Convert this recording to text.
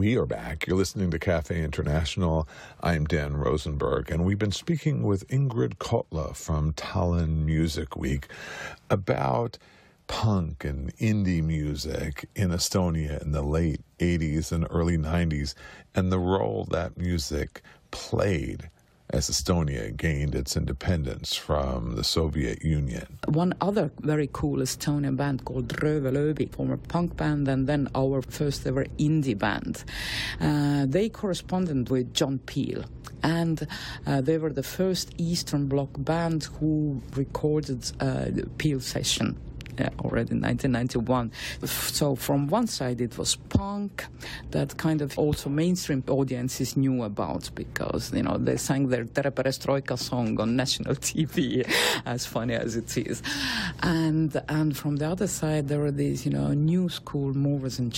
we are back. You're listening to Cafe International. I'm Dan Rosenberg, and we've been speaking with Ingrid Kotla from Tallinn Music Week about punk and indie music in Estonia in the late 80s and early 90s, and the role that music played as Estonia gained its independence from the Soviet Union. One other very cool Estonian band called Röövelööbi, former punk band, and then our first ever indie band. They corresponded with John Peel, and they were the first Eastern Bloc band who recorded the Peel session. Already in 1991. So from one side it was punk that kind of also mainstream audiences knew about because, you know, they sang their Tere Perestroika song on national TV, as funny as it is. And from the other side there were these, you know, new school movers and